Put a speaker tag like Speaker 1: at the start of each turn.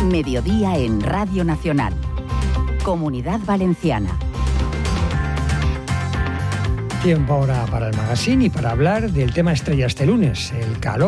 Speaker 1: Mediodía en Radio Nacional. Comunidad Valenciana.
Speaker 2: Tiempo ahora para el magazine y para hablar del tema estrella este lunes, el calor.